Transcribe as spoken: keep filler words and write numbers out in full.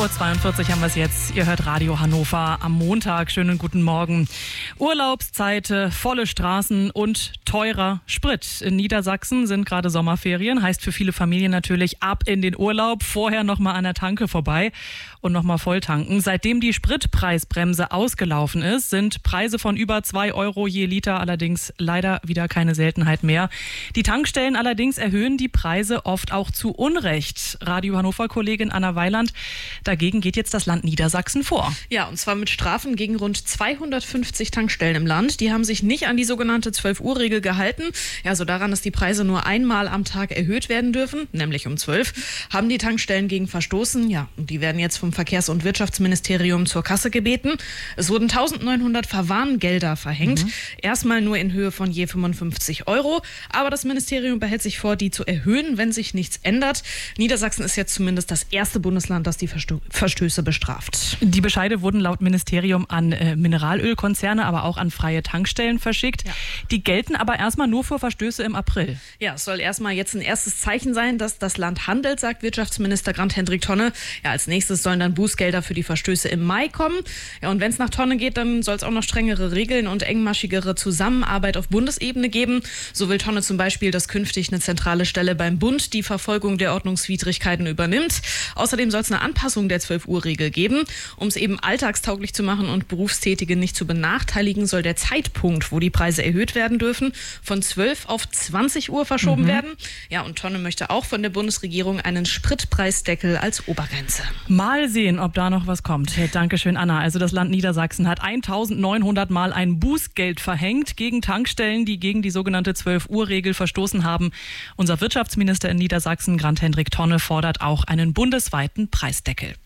Uhr zweiundvierzig haben wir es jetzt. Ihr hört Radio Hannover am Montag. Schönen guten Morgen. Urlaubszeit, volle Straßen und teurer Sprit. In Niedersachsen sind gerade Sommerferien. Heißt für viele Familien natürlich ab in den Urlaub. Vorher nochmal an der Tanke vorbei und nochmal voll tanken. Seitdem die Spritpreisbremse ausgelaufen ist, sind Preise von über zwei Euro je Liter allerdings leider wieder keine Seltenheit mehr. Die Tankstellen allerdings erhöhen die Preise oft auch zu Unrecht. Radio Hannover-Kollegin Anna Weiland. Dagegen geht jetzt das Land Niedersachsen vor. Ja, und zwar mit Strafen gegen rund zweihundertfünfzig Tankstellen im Land. Die haben sich nicht an die sogenannte zwölf Uhr Regel gehalten. Ja, so daran, dass die Preise nur einmal am Tag erhöht werden dürfen, nämlich um zwölf, haben die Tankstellen gegen verstoßen. Ja, und die werden jetzt vom Verkehrs- und Wirtschaftsministerium zur Kasse gebeten. Es wurden eintausendneunhundert Verwarngelder verhängt. Mhm. Erstmal nur in Höhe von je fünfundfünfzig Euro. Aber das Ministerium behält sich vor, die zu erhöhen, wenn sich nichts ändert. Niedersachsen ist jetzt zumindest das erste Bundesland, das die Versto- Verstöße bestraft. Die Bescheide wurden laut Ministerium an äh, Mineralölkonzerne, aber auch an freie Tankstellen verschickt. Ja. Die gelten aber erstmal nur für Verstöße im April. Ja, es soll erstmal jetzt ein erstes Zeichen sein, dass das Land handelt, sagt Wirtschaftsminister Grant-Hendrik Tonne. Ja, als nächstes sollen dann Bußgelder für die Verstöße im Mai kommen. Ja, und wenn es nach Tonne geht, dann soll es auch noch strengere Regeln und engmaschigere Zusammenarbeit auf Bundesebene geben. So will Tonne zum Beispiel, dass künftig eine zentrale Stelle beim Bund die Verfolgung der Ordnungswidrigkeiten übernimmt. Außerdem soll es eine Anpassung der zwölf Uhr Regel geben. Um es eben alltagstauglich zu machen und Berufstätige nicht zu benachteiligen, soll der Zeitpunkt, wo die Preise erhöht werden dürfen, von zwölf auf zwanzig Uhr verschoben mhm. werden. Ja, und Tonne möchte auch von der Bundesregierung einen Spritpreisdeckel als Obergrenze. Mal sehen, ob da noch was kommt. Dankeschön, Anna. Also das Land Niedersachsen hat eintausendneunhundert Mal ein Bußgeld verhängt gegen Tankstellen, die gegen die sogenannte zwölf Uhr Regel verstoßen haben. Unser Wirtschaftsminister in Niedersachsen, Grant-Hendrik Tonne, fordert auch einen bundesweiten Preisdeckel.